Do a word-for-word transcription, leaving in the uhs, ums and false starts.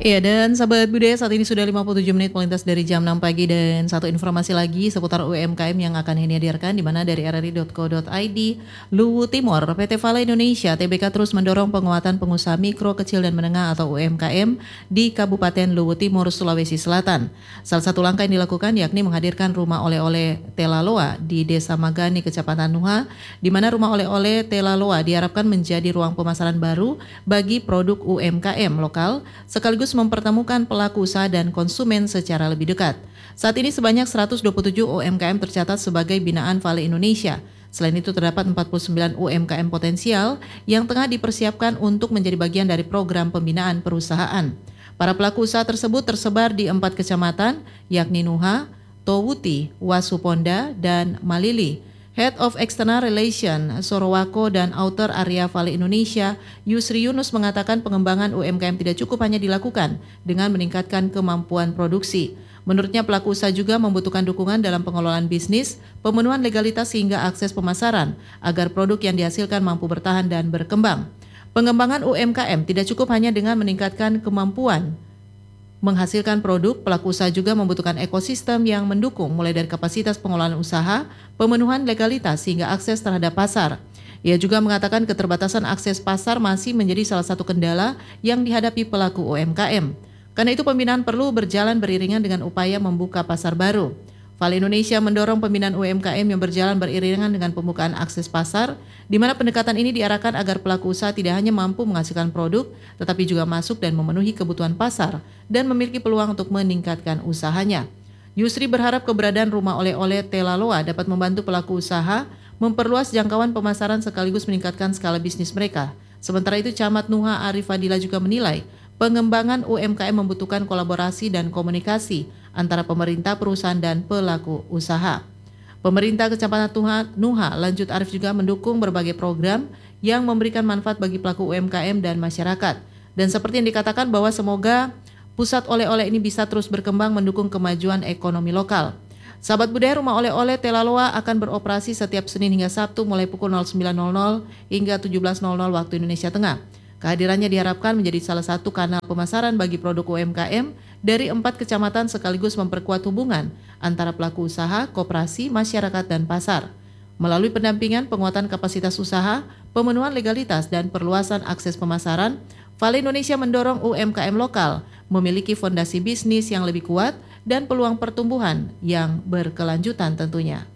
Iya, dan sahabat budaya saat ini sudah lima puluh tujuh menit melintas dari jam enam pagi dan satu informasi lagi seputar U M K M yang akan ini hadirkan di mana dari r r i titik co titik i d Luwu Timur, P T Vale Indonesia, T B K terus mendorong penguatan pengusaha mikro, kecil dan menengah atau U M K M di Kabupaten Luwu Timur, Sulawesi Selatan. Salah satu langkah yang dilakukan yakni menghadirkan rumah oleh-oleh Telaloa di Desa Magani, Kecamatan Nuha, di mana rumah oleh-oleh Telaloa diharapkan menjadi ruang pemasaran baru bagi produk U M K M lokal sekaligus mempertemukan pelaku usaha dan konsumen secara lebih dekat. Saat ini sebanyak seratus dua puluh tujuh U M K M tercatat sebagai binaan Vale Indonesia. Selain itu terdapat empat puluh sembilan U M K M potensial yang tengah dipersiapkan untuk menjadi bagian dari program pembinaan perusahaan. Para pelaku usaha tersebut tersebar di empat kecamatan yakni Nuha, Towuti, Wasuponda, dan Malili. Head of External Relation, Sorowako dan Outer Area Vale Indonesia, Yusri Yunus mengatakan pengembangan U M K M tidak cukup hanya dilakukan dengan meningkatkan kemampuan produksi. Menurutnya pelaku usaha juga membutuhkan dukungan dalam pengelolaan bisnis, pemenuhan legalitas hingga akses pemasaran agar produk yang dihasilkan mampu bertahan dan berkembang. Pengembangan U M K M tidak cukup hanya dengan meningkatkan kemampuan menghasilkan produk, pelaku usaha juga membutuhkan ekosistem yang mendukung mulai dari kapasitas pengelolaan usaha, pemenuhan legalitas hingga akses terhadap pasar. Ia juga mengatakan keterbatasan akses pasar masih menjadi salah satu kendala yang dihadapi pelaku U M K M. Karena itu pembinaan perlu berjalan beriringan dengan upaya membuka pasar baru. Vale Indonesia mendorong pembinaan U M K M yang berjalan beriringan dengan pembukaan akses pasar, di mana pendekatan ini diarahkan agar pelaku usaha tidak hanya mampu menghasilkan produk, tetapi juga masuk dan memenuhi kebutuhan pasar dan memiliki peluang untuk meningkatkan usahanya. Yusri berharap keberadaan rumah oleh-oleh Telaloa dapat membantu pelaku usaha memperluas jangkauan pemasaran sekaligus meningkatkan skala bisnis mereka. Sementara itu, Camat Nuha Arif Fadila juga menilai pengembangan U M K M membutuhkan kolaborasi dan komunikasi antara pemerintah, perusahaan, dan pelaku usaha. Pemerintah Kecamatan Nuha, Nuha lanjut Arif juga mendukung berbagai program yang memberikan manfaat bagi pelaku U M K M dan masyarakat. Dan seperti yang dikatakan bahwa semoga pusat oleh-oleh ini bisa terus berkembang mendukung kemajuan ekonomi lokal. Sahabat budaya, rumah oleh-oleh Telaloa akan beroperasi setiap Senin hingga Sabtu mulai pukul sembilan hingga tujuh belas waktu Indonesia Tengah. Kehadirannya diharapkan menjadi salah satu kanal pemasaran bagi produk U M K M dari empat kecamatan sekaligus memperkuat hubungan antara pelaku usaha, koperasi, masyarakat, dan pasar. Melalui pendampingan, penguatan kapasitas usaha, pemenuhan legalitas, dan perluasan akses pemasaran, Vale Indonesia mendorong U M K M lokal memiliki fondasi bisnis yang lebih kuat dan peluang pertumbuhan yang berkelanjutan tentunya.